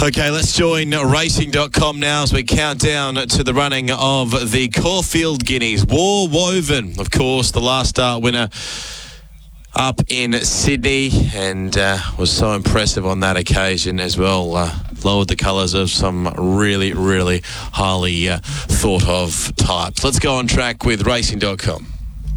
Okay, let's join racing.com now as we count down to the running of the Caulfield Guineas. War Woven, of course, the last start winner up in Sydney, and was so impressive on that occasion as well. Lowered the colours of some really, really highly thought of types. Let's go on track with racing.com.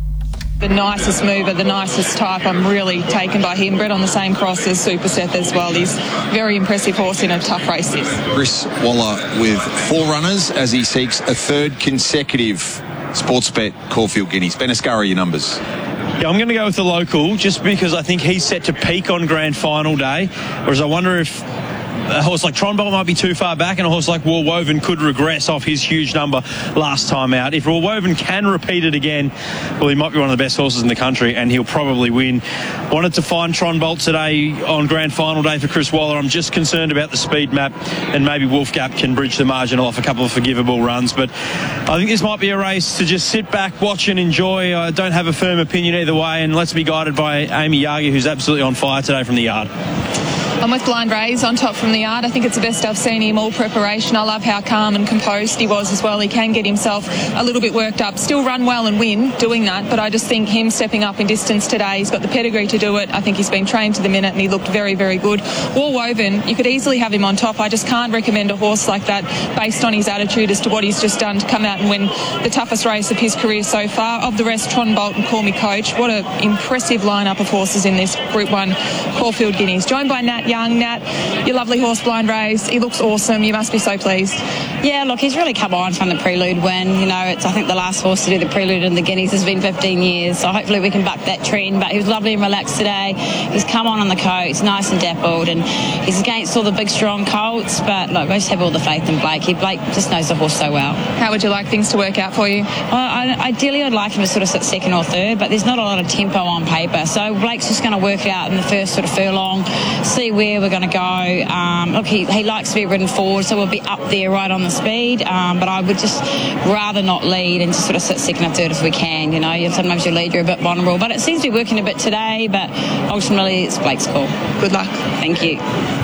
The nicest mover, the nicest type. I'm really taken by him. Bred on the same cross as Super Seth as well. He's a very impressive horse in a tough race this. Chris Waller with 4 runners as he seeks a third consecutive Sportsbet Caulfield Guineas. Ben Ascara, your numbers. Yeah, I'm going to go with the local just because I think he's set to peak on grand final day, whereas I wonder if a horse like Tronbolt might be too far back, and a horse like War Woven could regress off his huge number last time out. If War Woven can repeat it again, well, he might be one of the best horses in the country, and he'll probably win. Wanted to find Tronbolt today on grand final day for Chris Waller. I'm just concerned about the speed map, and maybe Wolf Gap can bridge the margin off a couple of forgivable runs. But I think this might be a race to just sit back, watch and enjoy. I don't have a firm opinion either way, and let's be guided by Amy Yagi, who's absolutely on fire today from the yard. I'm with Blind Rays on top from the yard. I think it's the best I've seen him all preparation. I love how calm and composed he was as well. He can get himself a little bit worked up, still run well and win doing that, but I just think him stepping up in distance today, he's got the pedigree to do it. I think he's been trained to the minute and he looked very, very good. War Woven, you could easily have him on top. I just can't recommend a horse like that based on his attitude as to what he's just done to come out and win the toughest race of his career so far. Of the rest, Tronbolt and Call Me Coach. What an impressive lineup of horses in this Group 1 Caulfield Guineas. Joined by Nat Young. Nat, your lovely horse Blind Rays. He looks awesome. You must be so pleased. Yeah, look, he's really come on from the Prelude win. You know, I think the last horse to do the Prelude in the Guineas has been 15 years, so hopefully we can buck that trend. But he was lovely and relaxed today. He's come on the coat, nice and dappled, and he's against all the big, strong colts. But look, I just have all the faith in Blake. Blake just knows the horse so well. How would you like things to work out for you? Well, ideally, I'd like him to sort of sit second or third, but there's not a lot of tempo on paper. So Blake's just going to work it out in the first sort of furlong, see where we're going to go. Look, he likes to be ridden forward, so we'll be up there right on the speed. But I would just rather not lead and just sort of sit second or third if we can. You know, sometimes you lead, you're a bit vulnerable. But it seems to be working a bit today, but ultimately it's Blake's call. Good luck. Thank you.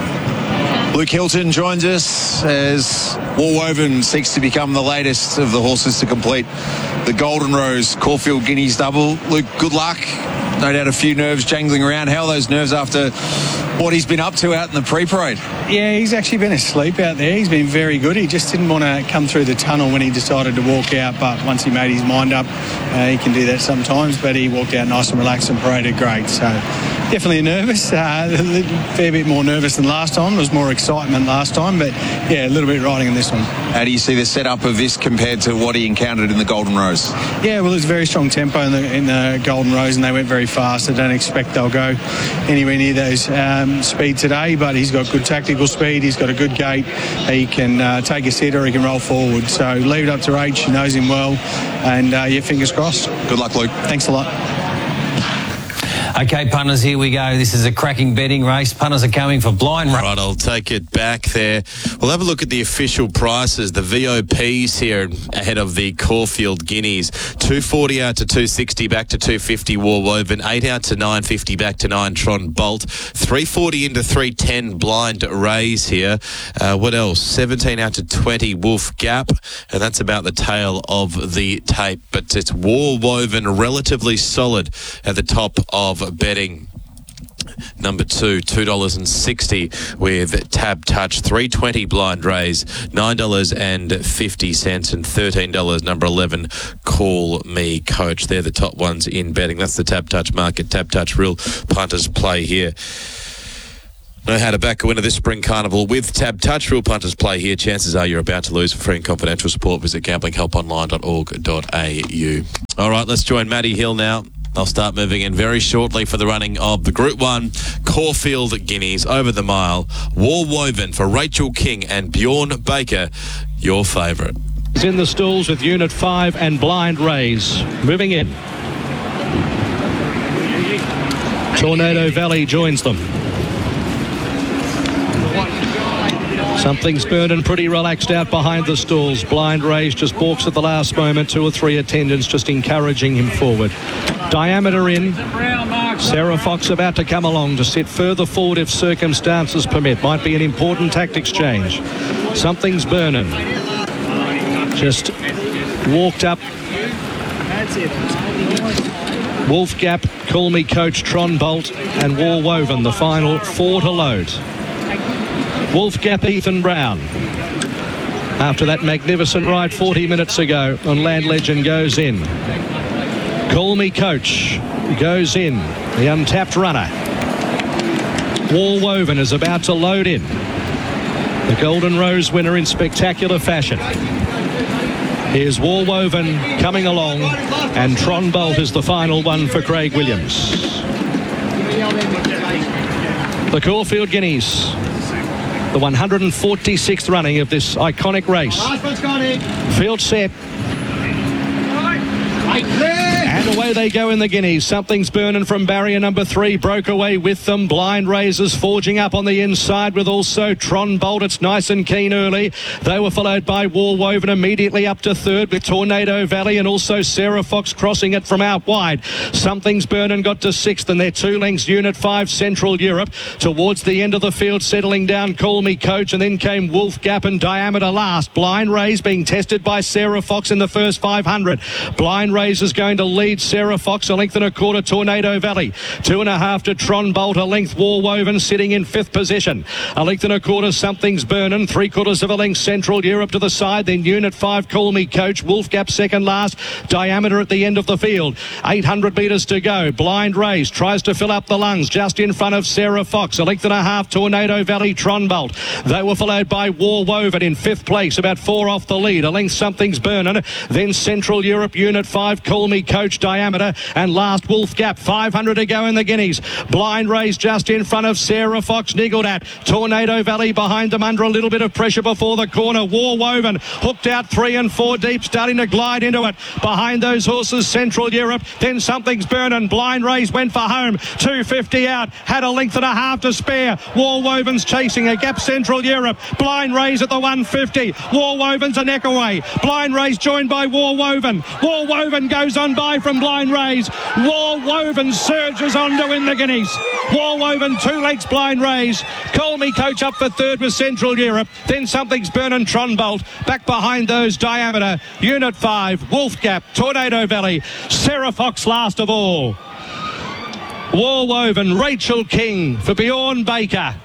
Luke Hilton joins us as War Woven seeks to become the latest of the horses to complete the Golden Rose Caulfield Guineas double. Luke, good luck. No doubt a few nerves jangling around. How are those nerves after what he's been up to out in the pre-parade? Yeah, he's actually been asleep out there. He's been very good. He just didn't want to come through the tunnel when he decided to walk out, but once he made his mind up, he can do that sometimes, but he walked out nice and relaxed and paraded great. So definitely nervous, a fair bit more nervous than last time. There was more excitement last time, but yeah, a little bit riding in this one. How do you see the setup of this compared to what he encountered in the Golden Rose? Yeah, well, there's very strong tempo in the Golden Rose, and they went very fast. I don't expect they'll go anywhere near those speed today, but he's got good tactical speed. He's got a good gait. He can take a set or he can roll forward. So leave it up to H. He knows him well, and yeah, fingers crossed. Good luck, Luke. Thanks a lot. Okay, punters, here we go. This is a cracking betting race. Punters are coming for Blind Rays. Right, I'll take it back there. We'll have a look at the official prices, the VOPs here ahead of the Caulfield Guineas. 240 out to 260, back to 250 War Woven. 8 out to 950, back to 9 Tronbolt. 340 into 310 Blind Rays here. What else? 17 out to 20 Wolf Gap. And that's about the tail of the tape. But it's War Woven relatively solid at the top of betting. Number 2, $2.60 with Tab Touch. 320 Blind Rays, $9.50 and $13. Number 11, Call Me Coach. They're the top ones in betting. That's the Tab Touch market. Tab Touch, real punters play here. Know how to back a winner this spring carnival with Tab Touch. Real punters play here. Chances are you're about to lose. For free and confidential support, visit gamblinghelponline.org.au. All right, let's join Matty Hill now. They'll start moving in very shortly for the running of the Group 1 Caulfield Guineas over the mile. War Woven for Rachel King and Bjorn Baker, your favourite. He's in the stalls with Unit 5 and Blind Rays. Moving in. Tornado Valley joins them. Something's Burning pretty relaxed out behind the stalls. Blind Rage just balks at the last moment. 2 or 3 attendants just encouraging him forward. Diameter in. Sarah Fox about to come along to sit further forward if circumstances permit. Might be an important tactics change. Something's Burning just walked up. Wolf Gap, Call Me Coach, Tron Bolt and War Woven, the final 4 to load. Wolf Gap, Ethan Brown. After that magnificent ride 40 minutes ago on Land Legend goes in. Call Me Coach goes in, the untapped runner. War Woven is about to load in. The Golden Rose winner in spectacular fashion. Here's War Woven coming along, and Tron Bolt is the final one for Craig Williams. The Caulfield Guineas, the 146th running of this iconic race. Field set. And away they go in the Guineas. Something's Burning from barrier number 3. Broke away with them. Blind Razors forging up on the inside with also Tron Bolt. It's nice and keen early. They were followed by War Woven immediately up to 3rd with Tornado Valley and also Sarah Fox crossing it from out wide. Something's Burning got to 6th and they're 2 lengths. Unit 5 Central Europe towards the end of the field, settling down Call Me Coach, and then came Wolf Gap and Diameter last. Blind Rays being tested by Sarah Fox in the first 500. Blind Rays is going to lead Sarah Fox a length and a quarter. Tornado Valley 2.5 to Tron Bolt, a length. War Woven sitting in 5th position, a length and a quarter. Something's Burning, 3/4 of a length. Central Europe to the side, then Unit 5 Call Me Coach. Wolf Gap second last. Diameter at the end of the field. 800 metres to go. Blind Race tries to fill up the lungs just in front of Sarah Fox, a length and a half. Tornado Valley, Tron Bolt. They were followed by War Woven in 5th place, about 4 off the lead, a length. Something's Burning, then Central Europe, Unit 5 Call Me Coach, Diameter, and last Wolf Gap. 500 to go in the Guineas. Blind Race just in front of Sarah Fox, niggled at. Tornado Valley behind them under a little bit of pressure before the corner. War Woven hooked out 3 and 4 deep, starting to glide into it. Behind those horses, Central Europe, then Something's Burning. Blind Race went for home, 250 out, had a length and a half to spare. War Woven's chasing a gap. Central Europe, Blind Race at the 150. War Woven's a neck away. Blind Race joined by War Woven. War Woven goes on by from Blind Rays. War Woven surges on to win the Guineas. War Woven 2 lengths. Blind Rays. Call Me Coach up for 3rd with Central Europe. Then Something's Burning, Tron Bolt. Back behind those, Diameter, Unit 5, Wolf Gap, Tornado Valley. Sarah Fox last of all. War Woven, Rachel King for Bjorn Baker.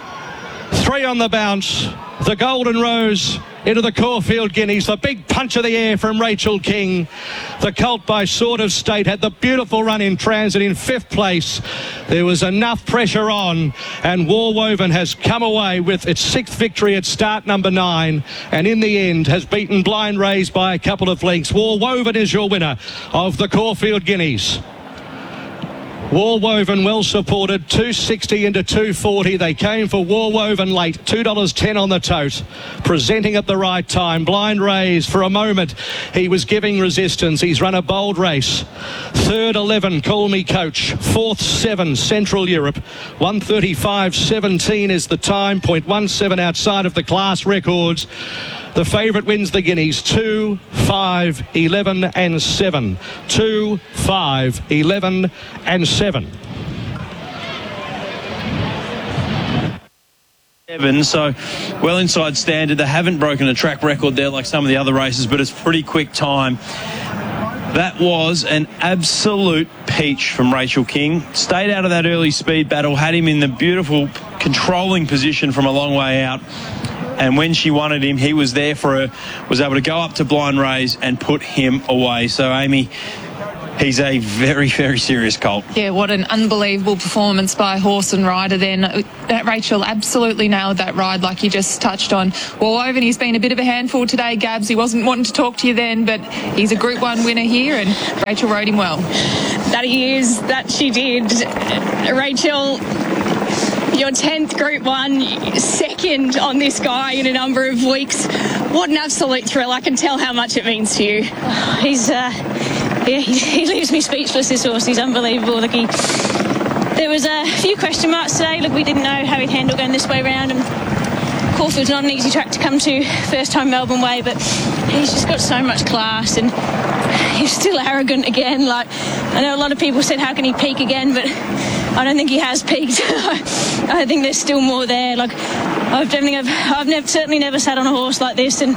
3 on the bounce. The Golden Rose into the Caulfield Guineas. The big punch of the air from Rachel King. The colt by Sword of State had the beautiful run in transit in 5th place. There was enough pressure on, and War Woven has come away with its 6th victory at start number 9, and in the end has beaten Blind Rays by a couple of lengths. War Woven is your winner of the Caulfield Guineas. War Woven well supported, 260 into 240. They came for War Woven late, $2.10 on the tote. Presenting at the right time. Blind Rays, for a moment, he was giving resistance. He's run a bold race. 3rd, 11, Call Me Coach. 4th, 7, Central Europe. 1:35.17 is the time, 0.17 outside of the class records. The favourite wins the Guineas, 2, 5, 11 and 7. 2, 5, 11 and 7. So well inside standard. They haven't broken a track record there like some of the other races, but it's pretty quick time. That was an absolute peach from Rachel King. Stayed out of that early speed battle, had him in the beautiful controlling position from a long way out. And when she wanted him, he was there for her, was able to go up to Blind Rays and put him away. So, Amy, he's a very, very serious colt. Yeah, what an unbelievable performance by horse and rider then. Rachel absolutely nailed that ride like you just touched on. War Woven, he's been a bit of a handful today, Gabs. He wasn't wanting to talk to you then, but he's a Group 1 winner here, and Rachel rode him well. That he is, that she did. Rachel, your 10th Group 1, second on this guy in a number of weeks. What an absolute thrill. I can tell how much it means to you. He leaves me speechless, this horse. He's unbelievable. There was a few question marks today. Look, we didn't know how he'd handle going this way around, and Caulfield's not an easy track to come to, first time Melbourne way, but he's just got so much class, and he's still arrogant again. Like, I know a lot of people said, how can he peak again, but I don't think he has peaked. I think there's still more there. Like, I've certainly never sat on a horse like this, and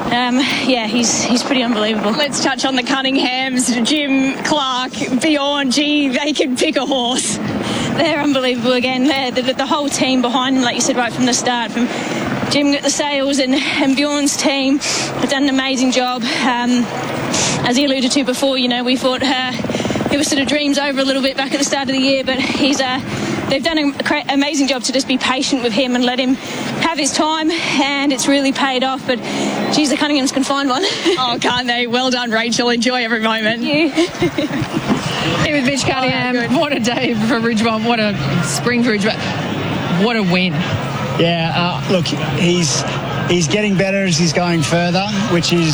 he's pretty unbelievable. Let's touch on the Cunninghams, Jim, Clark, Bjorn. Gee, they can pick a horse. They're unbelievable again. The whole team behind them, like you said, right from the start, from Jim at the sales and Bjorn's team have done an amazing job. As he alluded to before, we thought it was sort of dreams over a little bit back at the start of the year, but they've done an amazing job to just be patient with him and let him have his time, and it's really paid off. But geez, the Cunninghams can find one. Oh, can't they? Well done, Rachel. Enjoy every moment. Thank you. Here with Mitch Cunningham. What a day for Ridgemont. What a spring for Ridgemont. What a win. Yeah, look, he's getting better as he's going further, which is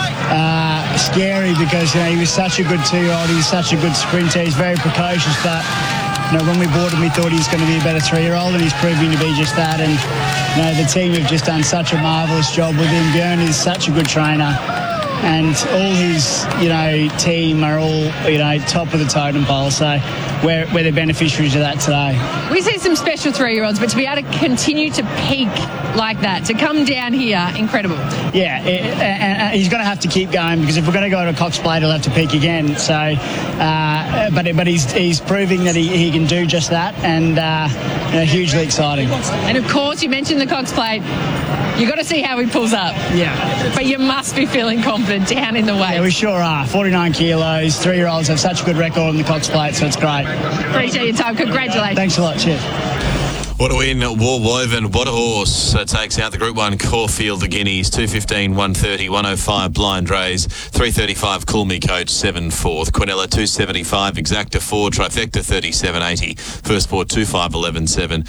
scary because he was such a good 2-year-old. He's such a good sprinter. He's very precocious, but when we bought him, we thought he was going to be a better 3-year-old, and he's proving to be just that. And the team have just done such a marvellous job with him. Bjorn is such a good trainer, and all his team are all top of the totem pole. So we're the beneficiaries of that today. We see some special 3-year-olds, but to be able to continue to peak like that, to come down here, incredible. Yeah, and he's going to have to keep going, because if we're going to go to Cox Plate, he'll have to peak again. So, but he's proving that he can do just that, and hugely exciting. And of course, you mentioned the Cox Plate. You've got to see how he pulls up. Yeah. But you must be feeling confident down in the weight. Yeah, we sure are. 49 kilos, 3-year-olds have such a good record on the Cox Plate, so it's great. Appreciate your time. Congratulations. Thanks a lot. Cheers. What a win, War Woven. What a horse. Takes out the Group 1 Caulfield, the Guineas. 2:15, 1:30, 1:05 Blind Rays. 3:35 Cool Me Coach, 7 4th. Quinella 2:75, Exacta 4, Trifecta 37.80. First Sport 25.11.7,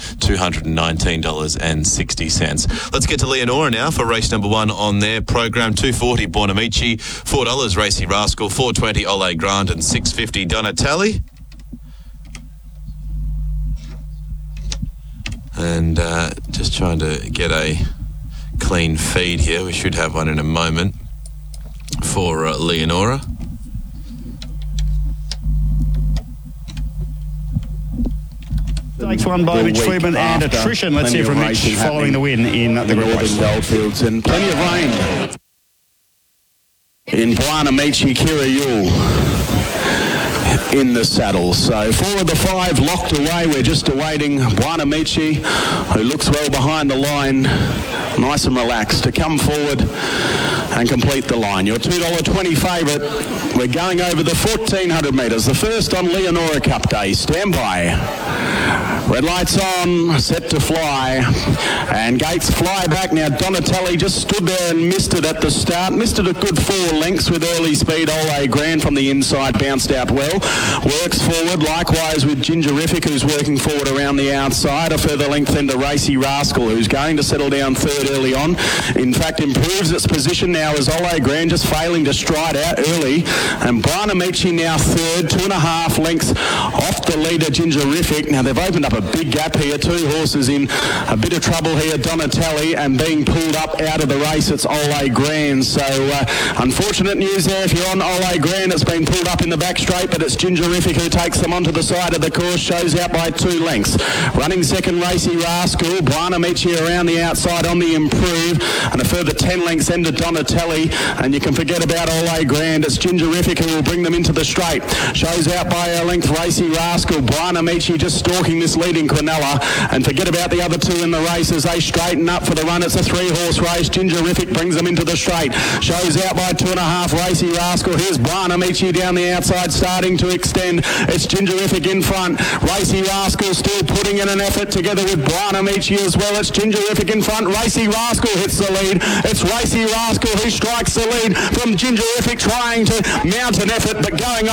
$219.60. Let's get to Leonora now for race number 1 on their program. 2:40 Buonamici, $4 Racy Rascal, 4:20 Ole Grande, and 6:50 Donatelli. And just trying to get a clean feed here. We should have one in a moment for Leonora. Takes one by Mitch Freeman and attrition. Let's hear from Mitch following the win in the Group Race. Goldfields, and plenty of rain in Buonamici, Kira Yule in the saddle. So 4 of the 5 locked away. We're just awaiting Buonamici, who looks well behind the line, nice and relaxed, to come forward and complete the line. Your $2.20 favourite. We're going over the 1,400 metres, the first on Leonora Cup Day. Stand by. Red lights on, set to fly, and gates fly back. Now Donatelli just stood there and missed it at the start. Missed it a good 4 lengths with early speed. Ole Grande from the inside bounced out well. Works forward, likewise with Gingerific, who's working forward around the outside. A further length then to Racy Rascal, who's going to settle down third early on. In fact, improves its position now as Ole Grande just failing to stride out early. And Buonamici now third, 2.5 lengths off the leader Gingerific. Now they've opened up a big gap here. 2 horses in a bit of trouble here, Donatelli, and being pulled up out of the race, it's Ole Grande. So unfortunate news there if you're on Ole Grande. It's been pulled up in the back straight, but it's Gingerific who takes them onto the side of the course, shows out by 2 lengths. Running second, Racy Rascal. Buonamici around the outside on the improve, and a further 10 lengths into Donatelli, and you can forget about Ole Grande. It's Gingerific who will bring them into the straight. Shows out by a length, Racy Rascal. Buonamici just stalking this leading Quinella, and forget about the other 2 in the race as they straighten up for the run. It's a 3-horse race. Gingerific brings them into the straight. Shows out by 2.5, Racy Rascal. Here's Buonamici down the outside, starting to extend. It's Gingerific in front. Racy Rascal still putting in an effort together with Buonamici as well. It's Gingerific in front. Racy Rascal hits the lead. It's Racy Rascal who strikes the lead from Gingerific, trying to mount an effort, but going